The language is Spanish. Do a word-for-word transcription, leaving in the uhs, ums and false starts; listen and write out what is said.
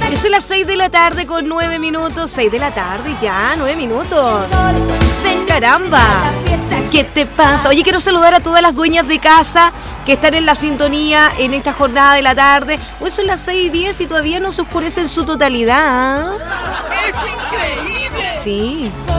Yo soy las seis de la tarde con nueve minutos. seis de la tarde ya, nueve minutos. ¡Caramba! ¿Qué te pasa? Oye, quiero saludar a todas las dueñas de casa que están en la sintonía en esta jornada de la tarde. Hoy son las seis y diez y todavía no se oscurece en su totalidad. ¡Es increíble! Sí.